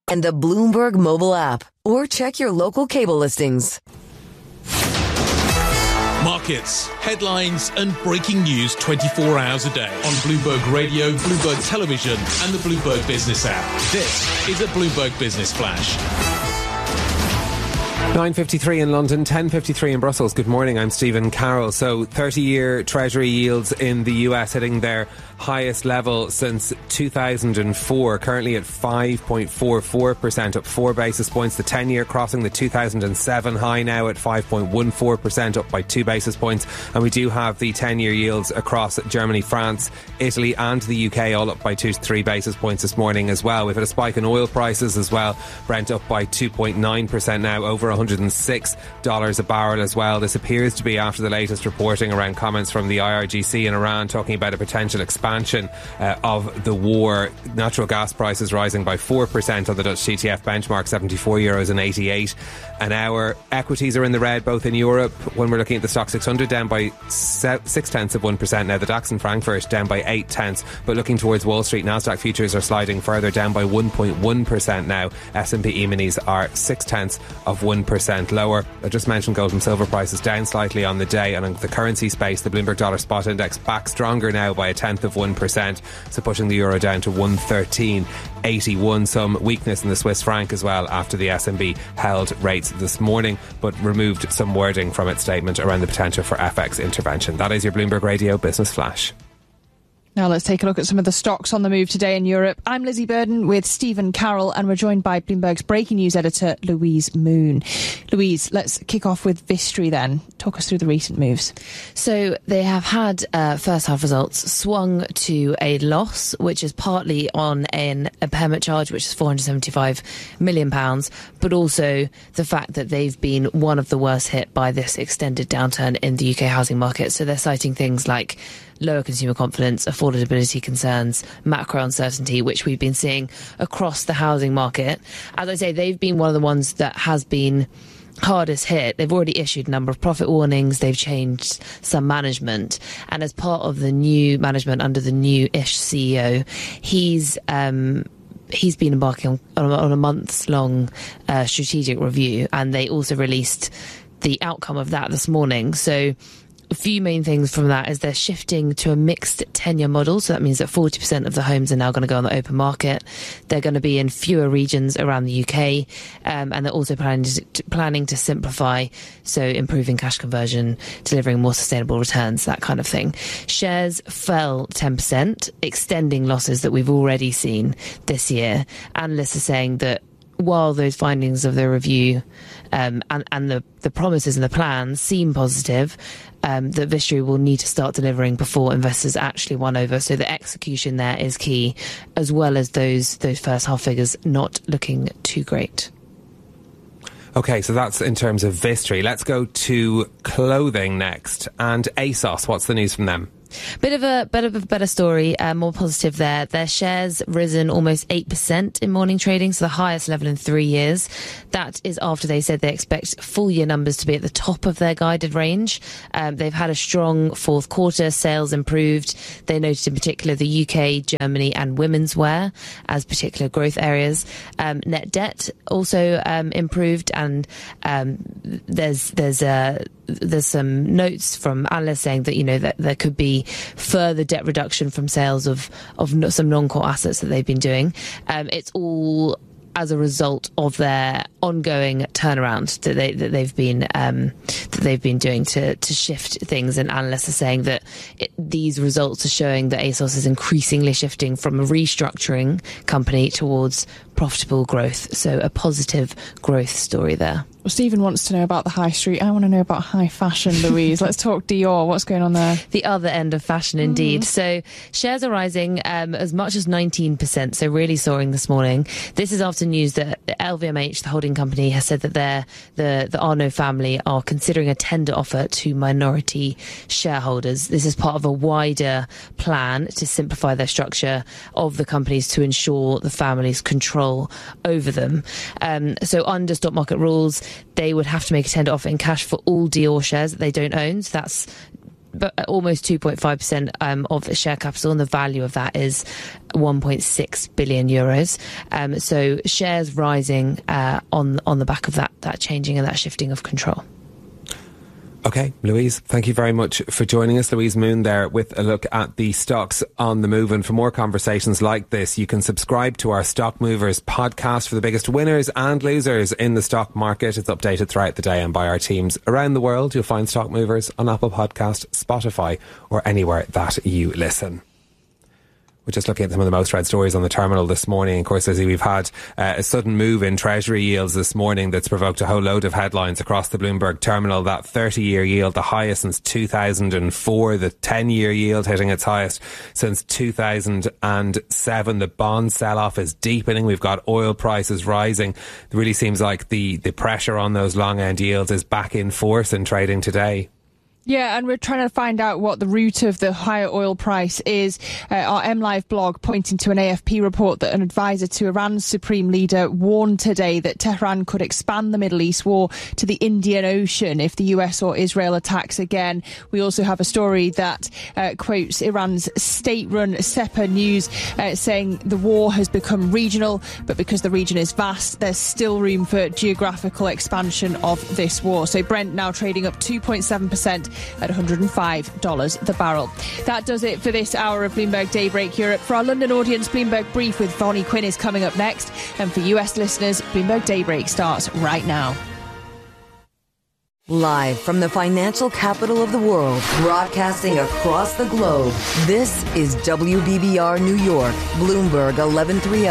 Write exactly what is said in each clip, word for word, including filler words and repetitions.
and the Bloomberg mobile app, or check your local cable listings. Markets, headlines and breaking news twenty-four hours a day on Bloomberg Radio, Bloomberg Television and the Bloomberg Business app. This is a Bloomberg Business Flash. nine fifty-three in London, ten fifty-three in Brussels. Good morning, I'm Stephen Carroll. So thirty-year Treasury yields in the U S hitting their highest level since two thousand four, currently at five point four four percent, up four basis points. The ten-year crossing the two thousand seven high now at five point one four percent, up by two basis points. And we do have the ten-year yields across Germany, France, Italy and the U K all up by two to three basis points this morning as well. We've had a spike in oil prices as well. Brent up by two point nine percent now, over one hundred six dollars a barrel as well. This appears to be after the latest reporting around comments from the I R G C in Iran talking about a potential expansion uh, of the war. Natural gas prices rising by four percent on the Dutch T T F benchmark, seventy-four euros and eighty-eight an hour. Equities are in the red both in Europe. When we're looking at the Stock six hundred, down by six tenths of one percent now. The DAX in Frankfurt down by eight tenths. But looking towards Wall Street, Nasdaq futures are sliding further, down by one point one percent now. S and P E-minis are six tenths of one percent lower. I just mentioned gold and silver prices down slightly on the day, and on the currency space, the Bloomberg Dollar Spot Index back stronger now by a tenth of one percent, so pushing the euro down to one thirteen eighty-one. Some weakness in the Swiss franc as well after the S and B held rates this morning, but removed some wording from its statement around the potential for F X intervention. That is your Bloomberg Radio Business Flash. Now let's take a look at some of the stocks on the move today in Europe. I'm Lizzie Burden with Stephen Carroll, and we're joined by Bloomberg's breaking news editor, Louise Moon. Louise, let's kick off with Vistry then. Talk us through the recent moves. So they have had uh, first half results swung to a loss, which is partly on an impairment charge, which is four hundred seventy-five million pounds, but also the fact that they've been one of the worst hit by this extended downturn in the U K housing market. So they're citing things like lower consumer confidence, affordability concerns, macro uncertainty, which we've been seeing across the housing market. As I say, they've been one of the ones that has been hardest hit. They've already issued a number of profit warnings. They've changed some management. And as part of the new management under the new-ish C E O, he's... Um, He's been embarking on, on a months-long uh, strategic review, and they also released the outcome of that this morning. So a few main things from that is they're shifting to a mixed tenure model. So that means that forty percent of the homes are now going to go on the open market. They're going to be in fewer regions around the U K. Um, and they're also planning to, planning to simplify. So improving cash conversion, delivering more sustainable returns, that kind of thing. Shares fell ten percent, extending losses that we've already seen this year. Analysts are saying that while those findings of the review um, and, and the, the promises and the plans seem positive, um, that Vistry will need to start delivering before investors actually won over. So the execution there is key, as well as those those first half figures not looking too great. Okay, so that's in terms of Vistry. Let's go to clothing next. And ASOS, what's the news from them? Bit of a bit of a better story, uh, more positive there. Their shares risen almost eight percent in morning trading, so the highest level in three years. That is after they said they expect full year numbers to be at the top of their guided range. Um, they've had a strong fourth quarter, sales improved. They noted in particular the U K, Germany and women's wear as particular growth areas. Um, net debt also um, improved, and um, there's there's a There's some notes from analysts saying that, you know, that there could be further debt reduction from sales of, of some non-core assets that they've been doing. Um, it's all as a result of their ongoing turnaround that they that they've been um, that they've been doing to to shift things. And analysts are saying that it, these results are showing that ASOS is increasingly shifting from a restructuring company towards profitable growth. So a positive growth story there. Well, Stephen wants to know about the high street. I want to know about high fashion, Louise. Let's talk Dior. What's going on there? The other end of fashion, indeed. Mm. So shares are rising um, as much as nineteen percent, so really soaring this morning. This is after news that L V M H, the holding company, has said that they're, the, the Arnault family are considering a tender offer to minority shareholders. This is part of a wider plan to simplify their structure of the companies to ensure the family's control over them. Um, so under stock market rules, they would have to make a tender offer in cash for all Dior shares that they don't own. So that's but almost two point five percent um, of the share capital, and the value of that is one point six billion euros. Um, so shares rising uh, on on the back of that that changing and that shifting of control. Okay, Louise, thank you very much for joining us. Louise Moon there with a look at the stocks on the move. And for more conversations like this, you can subscribe to our Stock Movers podcast for the biggest winners and losers in the stock market. It's updated throughout the day and by our teams around the world. You'll find Stock Movers on Apple Podcast, Spotify, or anywhere that you listen. We're just looking at some of the most read stories on the terminal this morning. Of course, Lizzie, we've had uh, a sudden move in Treasury yields this morning that's provoked a whole load of headlines across the Bloomberg terminal. That thirty-year yield, the highest since two thousand four. The ten-year yield hitting its highest since two thousand seven. The bond sell-off is deepening. We've got oil prices rising. It really seems like the, the pressure on those long-end yields is back in force in trading today. Yeah, and we're trying to find out what the root of the higher oil price is. Uh, our MLive blog pointing to an A F P report that an advisor to Iran's supreme leader warned today that Tehran could expand the Middle East war to the Indian Ocean if the U S or Israel attacks again. We also have a story that uh, quotes Iran's state-run Sepa News uh, saying the war has become regional, but because the region is vast, there's still room for geographical expansion of this war. So Brent now trading up two point seven percent at one hundred five dollars the barrel. That does it for this hour of Bloomberg Daybreak Europe. For our London audience, Bloomberg Brief with Vonnie Quinn is coming up next. And for U S listeners, Bloomberg Daybreak starts right now. Live from the financial capital of the world, broadcasting across the globe, this is W B B R New York, Bloomberg eleven thirty.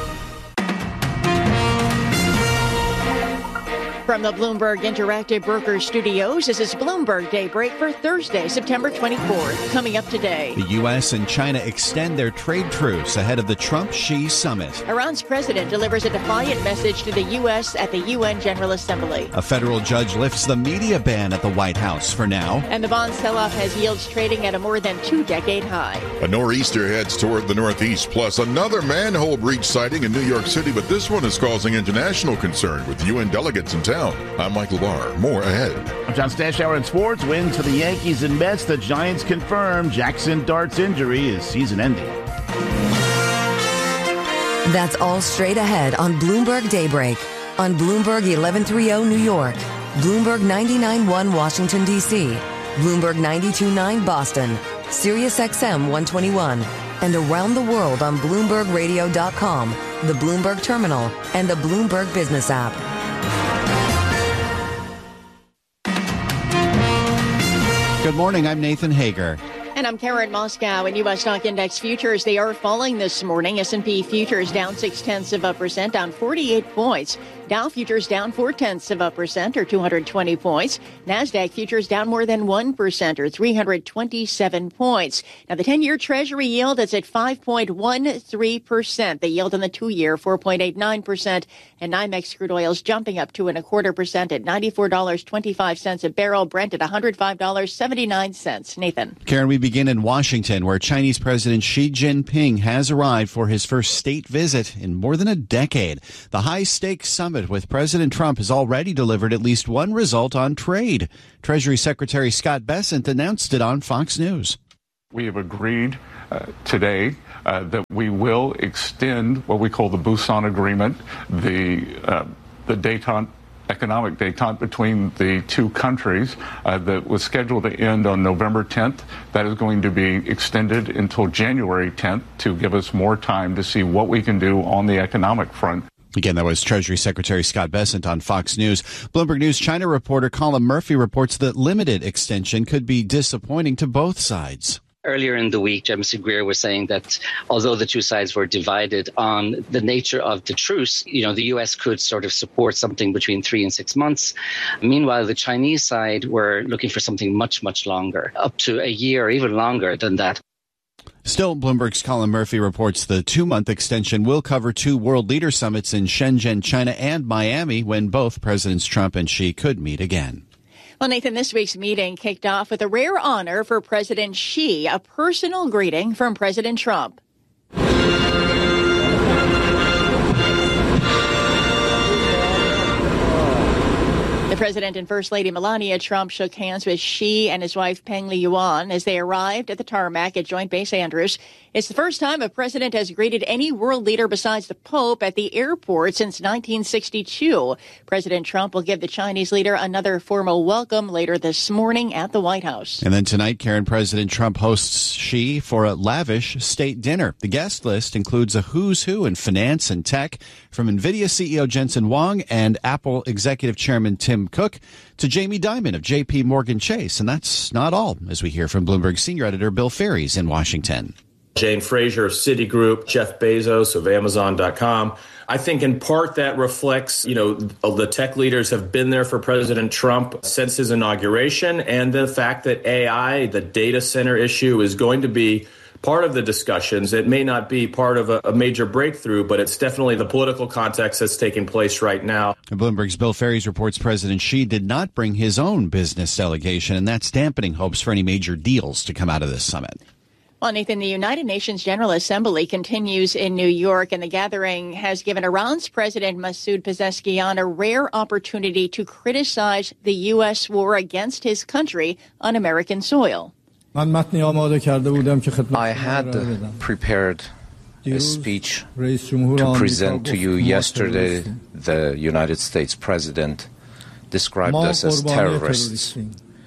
From the Bloomberg Interactive Brokers Studios, this is Bloomberg Daybreak for Thursday, September twenty-fourth. Coming up today, the U S and China extend their trade truce ahead of the Trump-Xi summit. Iran's president delivers a defiant message to the U S at the U N General Assembly. A federal judge lifts the media ban at the White House for now. And the bond sell-off has yields trading at a more than two-decade high. A nor'easter heads toward the northeast, plus another manhole breach sighting in New York City, but this one is causing international concern with U N delegates in town. I'm Michael Barr. More ahead. I'm John Stashower in sports. Wins for the Yankees and Mets. The Giants confirm Jackson Dart's injury is season-ending. That's all straight ahead on Bloomberg Daybreak. On Bloomberg eleven thirty New York, Bloomberg ninety-nine point one Washington, D C, Bloomberg ninety-two point nine Boston, Sirius X M one twenty-one, and around the world on Bloomberg Radio dot com, the Bloomberg Terminal, and the Bloomberg Business app. Good morning, I'm Nathan Hager. And I'm Karen Moscow. In U S stock index futures, they are falling this morning. S and P futures down six tenths of a percent, down forty-eight points. Dow futures down four tenths of a percent, or two hundred twenty points. NASDAQ futures down more than one percent, or three hundred twenty-seven points. Now, the ten-year Treasury yield is at five point one three percent. The yield on the two-year, four point eight nine percent. And NYMEX crude oil's jumping up two and a quarter percent at ninety-four dollars and twenty-five cents a barrel. Brent at one hundred five dollars and seventy-nine cents. Nathan. Karen, we begin in Washington, where Chinese President Xi Jinping has arrived for his first state visit in more than a decade. The high-stakes summit with President Trump has already delivered at least one result on trade. Treasury Secretary Scott Bessent announced it on Fox News. We have agreed uh, today uh, that we will extend what we call the Busan Agreement, the uh, the détente, economic détente between the two countries uh, that was scheduled to end on November tenth. That is going to be extended until January tenth to give us more time to see what we can do on the economic front. Again, that was Treasury Secretary Scott Bessent on Fox News. Bloomberg News China reporter Colin Murphy reports that limited extension could be disappointing to both sides. Earlier in the week, Jamison Greer was saying that although the two sides were divided on the nature of the truce, you know, the U S could sort of support something between three and six months. Meanwhile, the Chinese side were looking for something much, much longer, up to a year or even longer than that. Still, Bloomberg's Colin Murphy reports the two-month extension will cover two world leader summits in Shenzhen, China, and Miami, when both Presidents Trump and Xi could meet again. Well, Nathan, this week's meeting kicked off with a rare honor for President Xi, a personal greeting from President Trump. The The president and First Lady Melania Trump shook hands with Xi and his wife Peng Liyuan as they arrived at the tarmac at Joint Base Andrews. It's the first time a president has greeted any world leader besides the Pope at the airport since nineteen sixty-two. President Trump will give the Chinese leader another formal welcome later this morning at the White House. And then tonight, Karen, President Trump hosts Xi for a lavish state dinner. The guest list includes a who's who in finance and tech, from NVIDIA C E O Jensen Huang and Apple Executive Chairman Tim Cook to Jamie Dimon of J P Morgan Chase. And that's not all, as we hear from Bloomberg senior editor Bill Ferries in Washington. Jane Fraser of Citigroup, Jeff Bezos of Amazon dot com. I think in part that reflects, you know, the tech leaders have been there for President Trump since his inauguration, and the fact that A I, the data center issue, is going to be part of the discussions. It may not be part of a, a major breakthrough, but it's definitely the political context that's taking place right now. And Bloomberg's Bill Ferries reports President Xi did not bring his own business delegation, and that's dampening hopes for any major deals to come out of this summit. Well, Nathan, the United Nations General Assembly continues in New York, and the gathering has given Iran's President Masoud Pezeshkian a rare opportunity to criticize the U S war against his country on American soil. I had prepared a speech to present to you yesterday. The United States President described us as terrorists.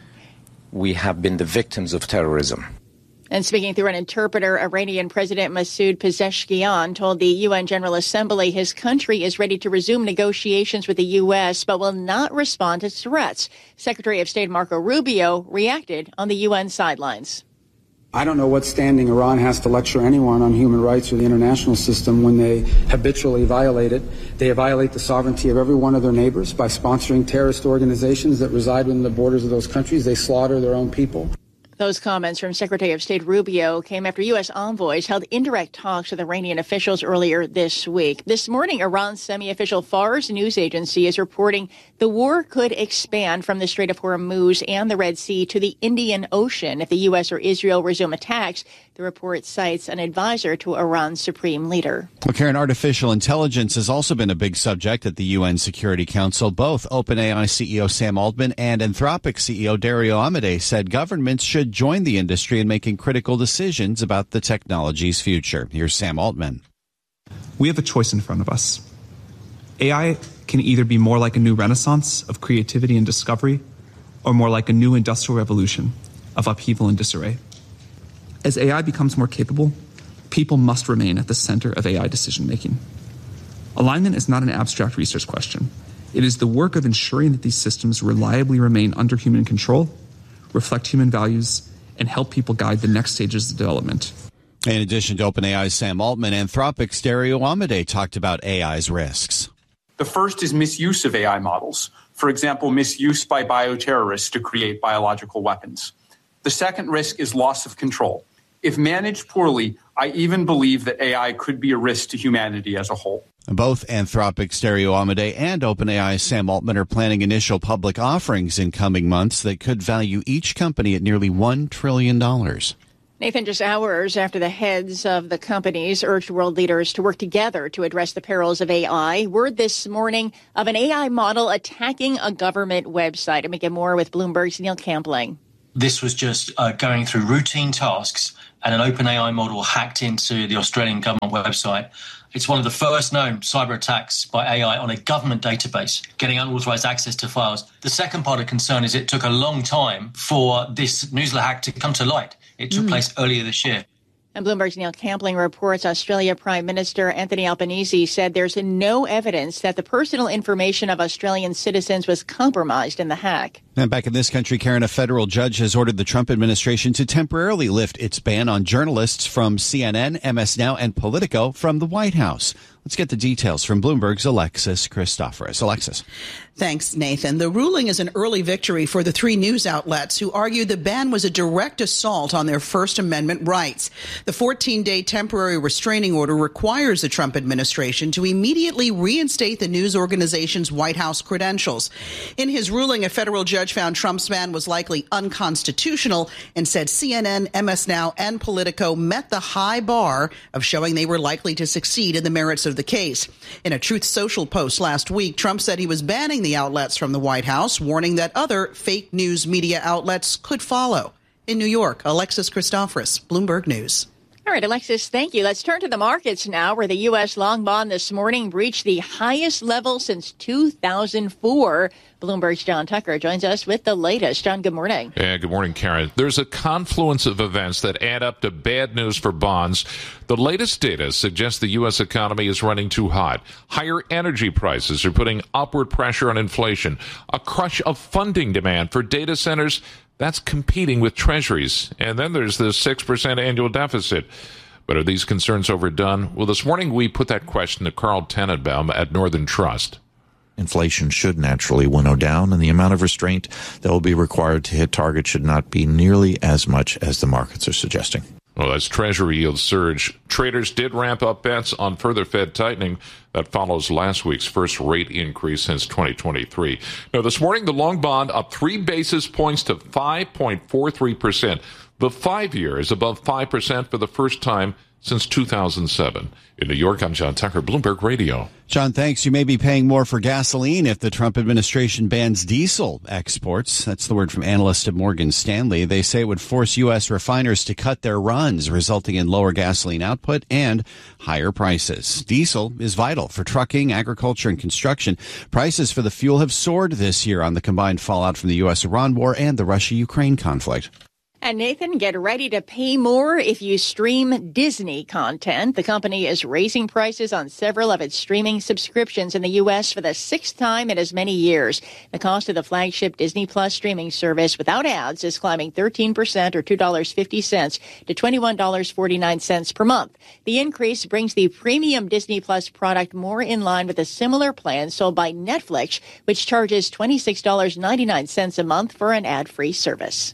We have been the victims of terrorism. And speaking through an interpreter, Iranian President Masoud Pezeshkian told the U N General Assembly his country is ready to resume negotiations with the U S, but will not respond to threats. Secretary of State Marco Rubio reacted on the U N sidelines. I don't know what standing Iran has to lecture anyone on human rights or the international system when they habitually violate it. They violate the sovereignty of every one of their neighbors by sponsoring terrorist organizations that reside within the borders of those countries. They slaughter their own people. Those comments from Secretary of State Rubio came after U S envoys held indirect talks with Iranian officials earlier this week. This morning, Iran's semi-official Fars news agency is reporting the war could expand from the Strait of Hormuz and the Red Sea to the Indian Ocean if the U S or Israel resume attacks. The report cites an advisor to Iran's supreme leader. Well, Karen, artificial intelligence has also been a big subject at the U N Security Council. Both OpenAI C E O Sam Altman and Anthropic C E O Dario Amodei said governments should join the industry in making critical decisions about the technology's future. Here's Sam Altman. We have a choice in front of us. A I can either be more like a new renaissance of creativity and discovery, or more like a new industrial revolution of upheaval and disarray. As A I becomes more capable, people must remain at the center of A I decision-making. Alignment is not an abstract research question. It is the work of ensuring that these systems reliably remain under human control, reflect human values, and help people guide the next stages of development. In addition to OpenAI's Sam Altman, Anthropic's Dario Amodei talked about A I's risks. The first is misuse of A I models. For example, misuse by bioterrorists to create biological weapons. The second risk is loss of control. If managed poorly, I even believe that A I could be a risk to humanity as a whole. Both Anthropic's Dario Amodei and OpenAI's Sam Altman are planning initial public offerings in coming months that could value each company at nearly one trillion dollars. Nathan, just hours after the heads of the companies urged world leaders to work together to address the perils of A I, word this morning of an A I model attacking a government website. And we get more with Bloomberg's Neil Campling. This was just uh, going through routine tasks, and an OpenAI model hacked into the Australian government website. It's one of the first known cyber attacks by A I on a government database, getting unauthorized access to files. The second part of concern is it took a long time for this newsletter hack to come to light. It took mm. place earlier this year. And Bloomberg's Neil Campling reports Australia Prime Minister Anthony Albanese said there's no evidence that the personal information of Australian citizens was compromised in the hack. And back in this country, Karen, a federal judge has ordered the Trump administration to temporarily lift its ban on journalists from C N N, M S Now, and Politico from the White House. Let's get the details from Bloomberg's Alexis Christoforous. Alexis. Thanks, Nathan. The ruling is an early victory for the three news outlets who argue the ban was a direct assault on their First Amendment rights. The fourteen-day temporary restraining order requires the Trump administration to immediately reinstate the news organization's White House credentials. In his ruling, a federal judge judge found Trump's ban was likely unconstitutional and said C N N, M S Now, and Politico met the high bar of showing they were likely to succeed in the merits of the case. In a Truth Social post last week, Trump said he was banning the outlets from the White House, warning that other fake news media outlets could follow. In New York, Alexis Christoforous, Bloomberg News. All right, Alexis, thank you. Let's turn to the markets now, where the U S long bond this morning reached the highest level since two thousand four. Bloomberg's John Tucker joins us with the latest. John, good morning. Yeah, good morning, Karen. There's a confluence of events that add up to bad news for bonds. The latest data suggests the U S economy is running too hot. Higher energy prices are putting upward pressure on inflation. A crush of funding demand for data centers that's competing with treasuries. And then there's the six percent annual deficit. But are these concerns overdone? Well, this morning we put that question to Carl Tenenbaum at Northern Trust. Inflation should naturally winnow down, and the amount of restraint that will be required to hit target should not be nearly as much as the markets are suggesting. Well, as Treasury yields surge, traders did ramp up bets on further Fed tightening. That follows last week's first rate increase since twenty twenty-three. Now, this morning, the long bond up three basis points to five point four three percent. The five-year is above five percent for the first time since two thousand seven. In New York, I'm John Tucker, Bloomberg Radio. John, thanks. You may be paying more for gasoline if the Trump administration bans diesel exports. That's the word from analysts at Morgan Stanley. They say it would force U S refiners to cut their runs, resulting in lower gasoline output and higher prices. Diesel is vital for trucking, agriculture, and construction. Prices for the fuel have soared this year on the combined fallout from the U S-Iran war and the Russia-Ukraine conflict. And Nathan, get ready to pay more if you stream Disney content. The company is raising prices on several of its streaming subscriptions in the U S for the sixth time in as many years. The cost of the flagship Disney Plus streaming service without ads is climbing thirteen percent or two dollars and fifty cents to twenty-one dollars and forty-nine cents per month. The increase brings the premium Disney Plus product more in line with a similar plan sold by Netflix, which charges twenty-six dollars and ninety-nine cents a month for an ad-free service.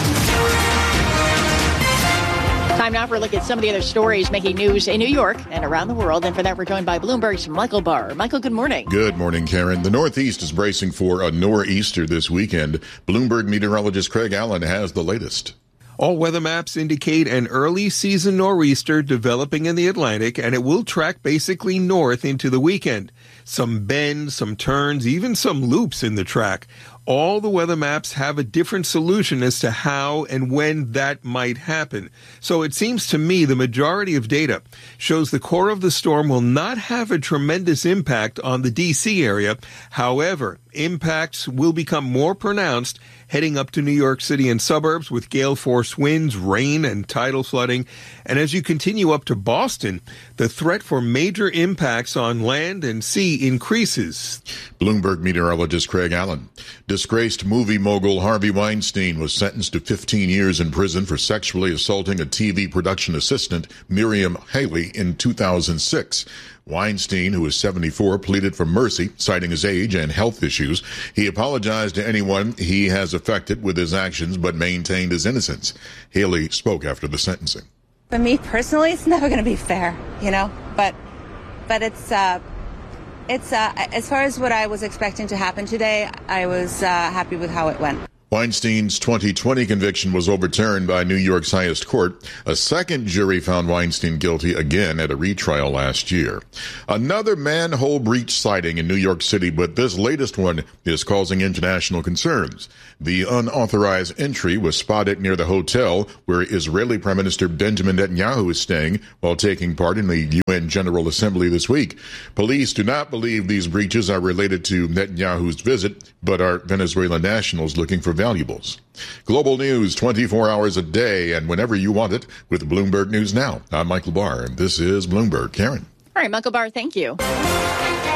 Time now for a look at some of the other stories making news in New York and around the world. And for that, we're joined by Bloomberg's Michael Barr. Michael, good morning. Good morning, Karen. The Northeast is bracing for a nor'easter this weekend. Bloomberg meteorologist Craig Allen has the latest. All weather maps indicate an early season nor'easter developing in the Atlantic, and it will track basically north into the weekend. Some bends, some turns, even some loops in the track. All the weather maps have a different solution as to how and when that might happen. So it seems to me the majority of data shows the core of the storm will not have a tremendous impact on the D C area. However, impacts will become more pronounced heading up to New York City and suburbs with gale force winds, rain, and tidal flooding. And as you continue up to Boston, the threat for major impacts on land and sea increases. Bloomberg meteorologist Craig Allen. Disgraced movie mogul Harvey Weinstein was sentenced to fifteen years in prison for sexually assaulting a T V production assistant, Miriam Haley, in two thousand six. Weinstein, who is seventy-four, pleaded for mercy, citing his age and health issues. He apologized to anyone he has affected with his actions, but maintained his innocence. Haley spoke after the sentencing. For me personally, it's never going to be fair, you know, but but it's uh, it's uh, as far as what I was expecting to happen today, I was uh, happy with how it went. Weinstein's twenty twenty conviction was overturned by New York's highest court. A second jury found Weinstein guilty again at a retrial last year. Another manhole breach sighting in New York City, but this latest one is causing international concerns. The unauthorized entry was spotted near the hotel where Israeli Prime Minister Benjamin Netanyahu is staying while taking part in the U N General Assembly this week. Police do not believe these breaches are related to Netanyahu's visit, but are Venezuelan nationals looking for valuables. Global news twenty-four hours a day and whenever you want it with Bloomberg News Now. I'm Michael Barr, and this is Bloomberg. Karen. All right, Michael Barr, thank you.